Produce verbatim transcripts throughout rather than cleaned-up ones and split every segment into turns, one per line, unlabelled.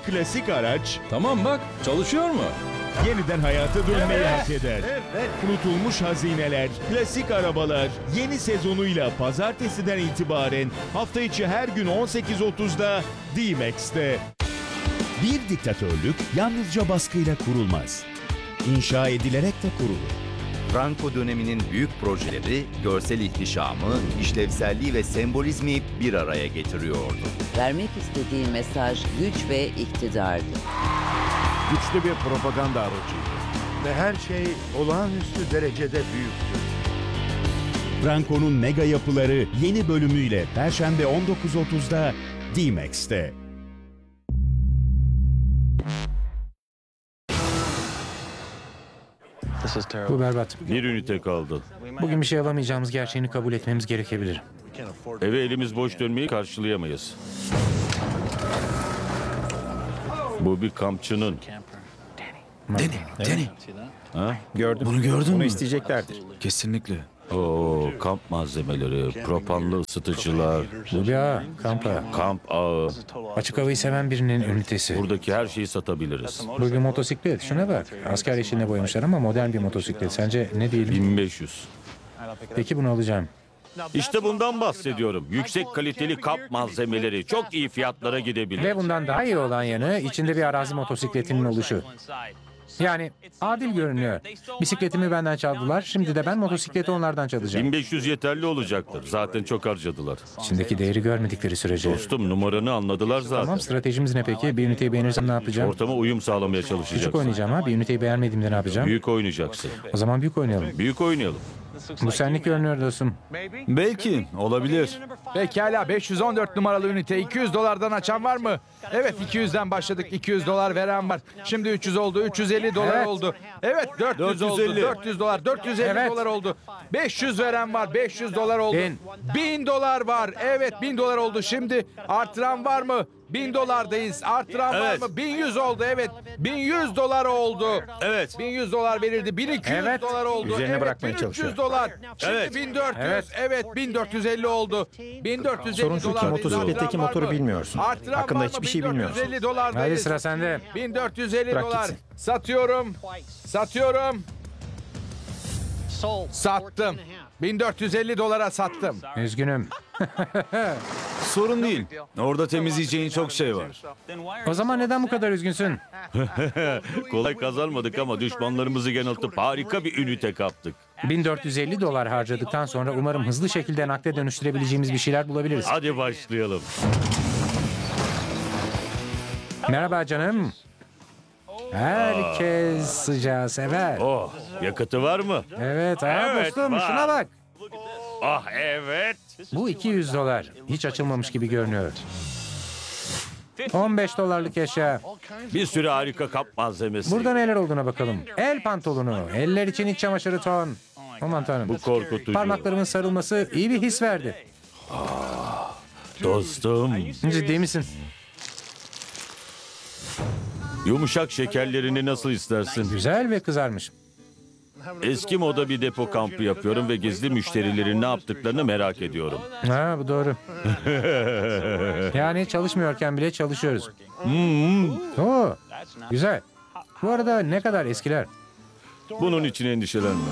klasik araç
Tamam bak, çalışıyor mu?
yeniden hayata dönmeyi hak eder. Unutulmuş hazineler, klasik arabalar yeni sezonuyla pazartesiden itibaren hafta içi her gün on sekiz otuzda D-Max'te. Bir diktatörlük yalnızca baskıyla kurulmaz. İnşa edilerek de kurulur.
Franco döneminin büyük projeleri, görsel ihtişamı, işlevselliği ve sembolizmi bir araya getiriyordu.
Vermek istediği mesaj güç ve iktidardı.
Güçlü bir propaganda aracıydı. Ve her şey olağanüstü derecede büyüktü.
Franco'nun mega yapıları yeni bölümüyle Perşembe on dokuz otuzda D-Max'te.
Bu berbat.
Bir ünite kaldı.
Bugün bir şey alamayacağımız gerçeğini kabul etmemiz gerekebilir.
Eve elimiz boş dönmeyi karşılayamayız. Bu bir kampçının.
Danny,
Ha?
gördüm. Bunu gördün mü? Bunu isteyeceklerdir. Kesinlikle.
Oo, kamp malzemeleri, propanlı ısıtıcılar,
Bu bir ağa, kamp ağı.
kamp ağı.
Açık havayı seven birinin ünitesi.
Buradaki her şeyi satabiliriz.
Bu bir motosiklet. Şuna bak. Asker yeşiline boyamışlar ama modern bir motosiklet. Sence ne diyelim?
bin beş yüz.
Peki bunu alacağım.
İşte bundan bahsediyorum. Yüksek kaliteli kamp malzemeleri çok iyi fiyatlara gidebilir.
Ve bundan daha iyi olan yanı içinde bir arazi motosikletinin oluşu. Yani adil görünüyor. Bisikletimi benden çaldılar. Şimdi de ben motosikleti onlardan çalacağım.
bin beş yüz yeterli olacaktır. Zaten çok harcadılar.
İçindeki değeri görmedikleri sürece.
Dostum, numaranı anladılar zaten.
Tamam, stratejimiz ne peki? Bir üniteyi beğenirsem ne yapacağım?
Ortama uyum sağlamaya
Küçük
çalışacaksın.
oynayacağım ha. Bir üniteyi beğenmediğimde ne yapacağım?
Büyük oynayacaksın.
O zaman büyük oynayalım.
Büyük oynayalım.
Bu senlik görünüyor dostum.
Belki, olabilir.
Pekala, beş yüz on dört numaralı ünite iki yüz dolardan açan var mı? Evet, iki yüzden başladık, iki yüz dolar veren var. Şimdi üç yüz oldu, üç yüz elli dolar
Evet.
oldu. Evet, dört yüz oldu,
dört yüz elli.
dört yüz dolar, dört yüz elli
Evet.
dolar oldu. beş yüz veren var, beş yüz dolar oldu.
Bin.
bin dolar var, evet bin dolar oldu. Şimdi artıran var mı? bin dolardayız. Artıran
Evet.
var mı? bin yüz oldu, evet. bin yüz dolar oldu.
Evet.
bin yüz dolar verildi, bin iki yüz
Evet.
dolar oldu.
Üzerine
evet,
bırakmaya
bin üç yüz
çalışıyor.
dolar. Şimdi
Evet.
bin dört yüz,
Evet.
evet, bin dört yüz elli oldu. bin dört yüz elli
Sorun şu ki
dolar.
motosikletteki
Artıran var
motoru
mı?
bilmiyorsun.
Artıran
Hakkında
var mı?
hiçbir şey bilmiyorsun.
bin dört yüz elli dolardayız.
Hadi sıra sende.
bin dört yüz elli
Bırak
dolar.
gitsin.
Satıyorum. Satıyorum. Sattım. bin dört yüz elli dolara sattım.
Üzgünüm.
Sorun değil. Orada temizleyeceğin çok şey var.
O zaman neden bu kadar üzgünsün?
Kolay kazanmadık ama düşmanlarımızı yanıltıp harika bir ünite kaptık.
bin dört yüz elli dolar harcadıktan sonra umarım hızlı şekilde nakde dönüştürebileceğimiz bir şeyler bulabiliriz.
Hadi başlayalım.
Merhaba canım. Herkes sıcağı sever.
Oh, yakıtı var mı?
Evet, ha
Evet,
dostum
var.
şuna bak.
Ah evet.
Bu iki yüz dolar. Hiç açılmamış gibi görünüyor. on beş dolarlık eşya.
Bir sürü harika kamp malzemesi.
Burada neler olduğuna bakalım. El pantolonu, eller için iç çamaşırı ton. Aman tanrım.
Bu korkutucu.
Parmaklarımın sarılması iyi bir his verdi.
Dostum,
Ciddi misin?
yumuşak şekerlerini nasıl istersin?
Güzel ve kızarmış.
Eski moda bir depo kampı yapıyorum ve gizli müşterilerin ne yaptıklarını merak ediyorum.
Ha bu doğru. Yani çalışmıyorken bile çalışıyoruz. Oo, güzel. Bu arada ne kadar eskiler?
Bunun için endişelenme.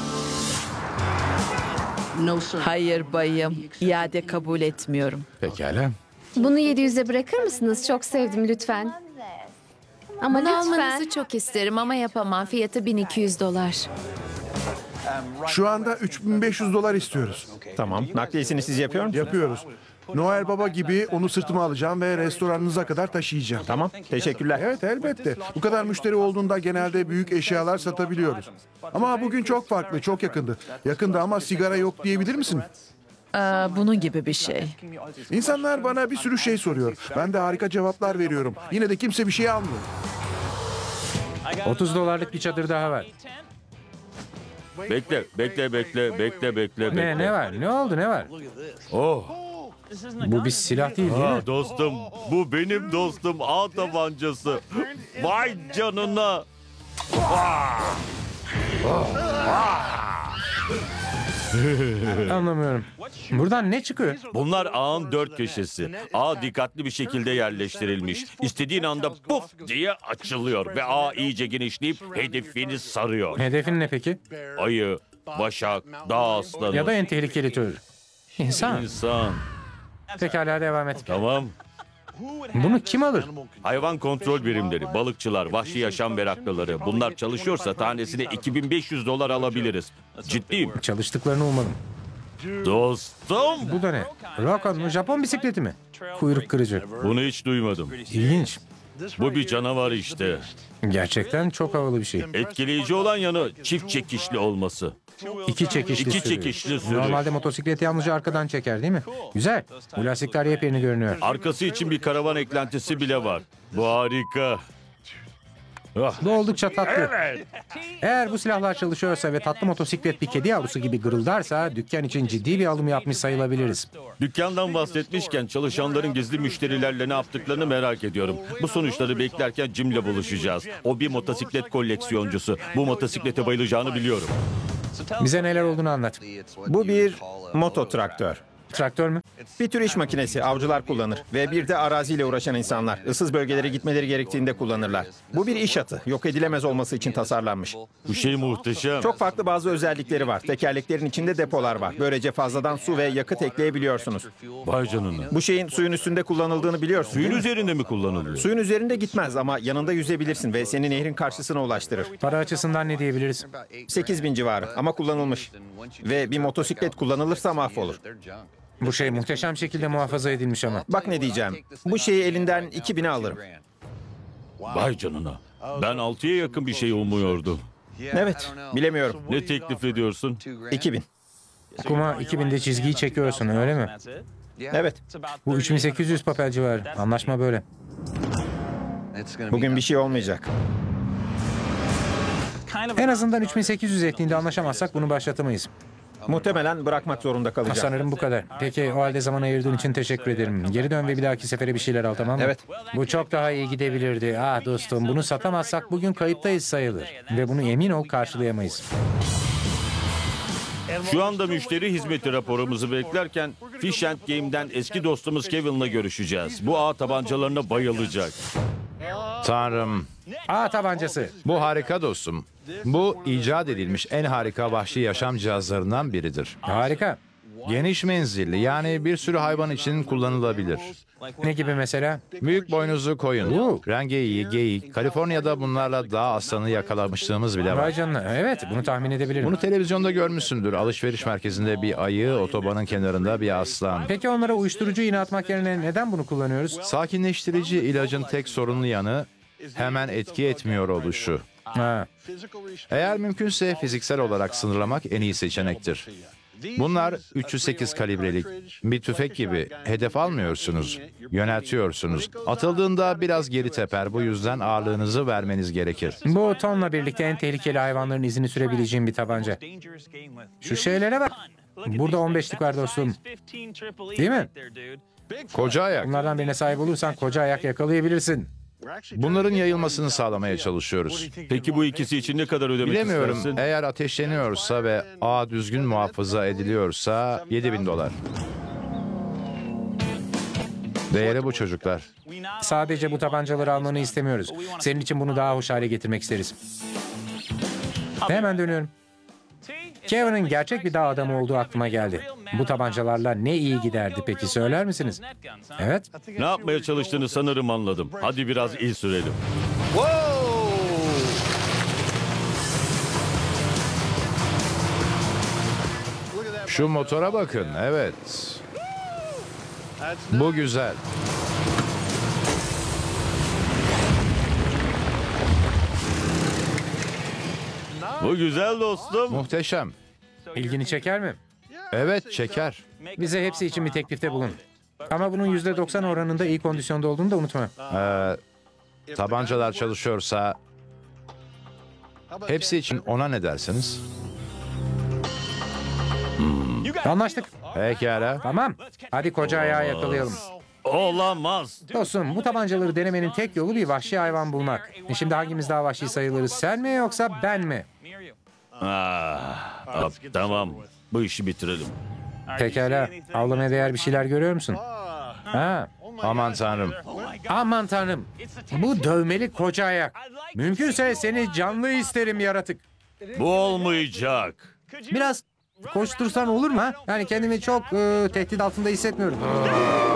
Hayır bayım, iade kabul etmiyorum.
Pekala.
Bunu yedi yüze bırakır mısınız? Çok sevdim lütfen. Ama
Bunu
lütfen.
almanızı çok isterim ama yapamam. Fiyatı bin iki yüz dolar.
Şu anda üç bin beş yüz dolar istiyoruz.
Tamam. Nakliyesini siz yapıyor musunuz?
Yapıyoruz. Noel Baba gibi onu sırtıma alacağım ve restoranınıza kadar taşıyacağım.
Tamam. Teşekkürler.
Evet, elbette. Bu kadar müşteri olduğunda genelde büyük eşyalar satabiliyoruz. Ama bugün çok farklı, çok yakındı. Yakında ama sigara yok diyebilir misin?
Aa, bunun gibi bir şey.
İnsanlar bana bir sürü şey soruyor. Ben de harika cevaplar veriyorum. Yine de kimse bir şey almıyor.
otuz dolarlık bir çadır daha var.
Bekle, bekle, bekle, bekle, bekle, bekle.
Ne ne var? Ne oldu ne var?
Oh,
Bu bir silah değil değil mi?
ah dostum, bu benim dostum ağ tabancası. Vay canına.
Anlamıyorum. Buradan ne çıkıyor?
Bunlar ağın dört köşesi. Ağ dikkatli bir şekilde yerleştirilmiş. İstediğin anda puf diye açılıyor ve ağ iyice genişleyip hedefini sarıyor.
Hedefin ne peki?
Ayı, başak, dağ aslanı.
Ya da en tehlikeli tür. İnsan.
İnsan.
Pekala devam et.
Tamam.
Bunu kim alır?
Hayvan kontrol birimleri, balıkçılar, vahşi yaşam meraklıları. Bunlar çalışıyorsa tanesine iki bin beş yüz dolar alabiliriz. Ciddiyim.
Çalıştıklarını ummadım.
Dostum.
Bu da ne? Rokon mu? Japon bisikleti mi? Kuyruk kırıcı.
Bunu hiç duymadım.
İlginç.
Bu bir canavar işte.
Gerçekten çok havalı bir şey.
Etkileyici olan yanı çift çekişli olması.
İki çekişli
İki
sürüyor.
çekişli sürüş.
Normalde motosiklet yalnızca arkadan çeker değil mi? Güzel. Bu lastikler yepyeni görünüyor.
Arkası için bir karavan eklentisi bile var. Bu harika. Ah.
Bu oldukça tatlı. Eğer bu silahlar çalışıyorsa ve tatlı motosiklet bir kedi yavrusu gibi gırıldarsa dükkan için ciddi bir alım yapmış sayılabiliriz.
Dükkandan bahsetmişken çalışanların gizli müşterilerle ne yaptıklarını merak ediyorum. Bu sonuçları beklerken Jim'le buluşacağız. O bir motosiklet koleksiyoncusu. Bu motosiklete bayılacağını biliyorum.
Bize neler olduğunu anlat.
Bu bir mototraktör.
Traktör mü?
Bir tür iş makinesi avcılar kullanır ve bir de araziyle uğraşan insanlar ıssız bölgelere gitmeleri gerektiğinde kullanırlar. Bu bir iş atı. Yok edilemez olması için tasarlanmış.
Bu şey muhteşem.
Çok farklı bazı özellikleri var. Tekerleklerin içinde depolar var. Böylece fazladan su ve yakıt ekleyebiliyorsunuz.
Vay canına.
Bu şeyin suyun üstünde kullanıldığını biliyorsun.
Suyun
değil mi?
üzerinde mi kullanılıyor?
Suyun üzerinde gitmez ama yanında yüzebilirsin ve seni nehrin karşısına ulaştırır.
Para açısından ne diyebiliriz?
sekiz bin civarı ama kullanılmış. Ve bir motosiklet kullanılırsa mahvolur.
Bu şey muhteşem şekilde muhafaza edilmiş ama.
Bak ne diyeceğim. Bu şeyi elinden iki bine alırım.
Vay canına. Ben altıya yakın bir şey umuyordum.
Evet, bilemiyorum.
Ne teklif ediyorsun?
iki bin.
Kuma iki binde çizgiyi çekiyorsun öyle mi?
Evet.
Bu üç bin sekiz yüz papel civarı. Anlaşma böyle.
Bugün bir şey olmayacak.
En azından üç bin sekiz yüz ettiğinde anlaşamazsak bunu başlatamayız.
Muhtemelen bırakmak zorunda kalacağım.
Sanırım bu kadar. Peki o halde zaman ayırdığın için teşekkür ederim. Geri dön ve bir dahaki sefere bir şeyler al, tamam mı?
Evet.
Bu çok daha iyi gidebilirdi. Ah dostum, bunu satamazsak bugün kayıptayız sayılır. Ve bunu emin ol karşılayamayız.
Şu anda müşteri hizmeti raporumuzu beklerken Fish and Game'den eski dostumuz Kevin'la görüşeceğiz. Bu ağ tabancalarına bayılacak.
Tanrım.
Aa tabancası.
Bu harika dostum. Bu icat edilmiş en harika vahşi yaşam cihazlarından biridir.
Harika.
Geniş menzilli, yani bir sürü hayvan için kullanılabilir.
Ne gibi mesela?
Büyük boynuzlu koyun,
Oo.
rengeyi, geyik, Kaliforniya'da bunlarla dağ aslanı yakalamışlığımız bile
Vay
var.
canına. Evet, bunu tahmin edebilirim.
Bunu televizyonda görmüşsündür. Alışveriş merkezinde bir ayı, otobanın kenarında bir aslan.
Peki onlara uyuşturucu iğne atmak yerine neden bunu kullanıyoruz?
Sakinleştirici ilacın tek sorunlu yanı hemen etki etmiyor oluşu.
Ha.
Eğer mümkünse fiziksel olarak sınırlamak en iyi seçenektir. Bunlar üç yüz sekiz kalibrelik bir tüfek gibi. Hedef almıyorsunuz, yöneltiyorsunuz. Atıldığında biraz geri teper, bu yüzden ağırlığınızı vermeniz gerekir.
Bu tonla birlikte en tehlikeli hayvanların izini sürebileceğim bir tabanca. Şu şeylere bak. Burada on beşlik var dostum. Değil mi?
Koca ayak.
Bunlardan birine sahip olursan koca ayak yakalayabilirsin.
Bunların yayılmasını sağlamaya çalışıyoruz.
Peki bu ikisi için ne kadar ödemek
Bilemiyorum.
istersin?
Eğer ateşleniyorsa ve ağ düzgün muhafaza ediliyorsa yedi bin dolar. Değeri bu çocuklar.
Sadece bu tabancaları almanı istemiyoruz. Senin için bunu daha hoş hale getirmek isteriz. Hemen dönüyorum. Kevin'in gerçek bir dağ adamı olduğu aklıma geldi. Bu tabancalarla ne iyi giderdi peki, söyler misiniz? Evet.
Ne yapmaya çalıştığını sanırım anladım. Hadi biraz iyi sürelim.
Şu motora bakın, evet. Bu güzel.
Bu güzel dostum.
Muhteşem.
İlgini çeker mi?
Evet, çeker.
Bize hepsi için bir teklifte bulun. Ama bunun yüzde doksan oranında iyi kondisyonda olduğunu da unutma.
Ee, tabancalar çalışıyorsa hepsi için ona ne dersiniz?
Anlaştık.
Pekala.
Tamam. Hadi koca ayağı yakalayalım.
Olamaz.
Dostum, bu tabancaları denemenin tek yolu bir vahşi hayvan bulmak. E şimdi hangimiz daha vahşi sayılırız? Sen mi yoksa ben mi?
Ah, ah, tamam. Bu işi bitirelim.
Pekala. Avlamaya değer bir şeyler görüyor musun? Ha,
Aman tanrım.
aman tanrım. Bu dövmeli koca ayak. Mümkünse seni canlı isterim yaratık.
Bu olmayacak.
Biraz koştursan olur mu ha? Yani kendimi çok e, tehdit altında hissetmiyorum.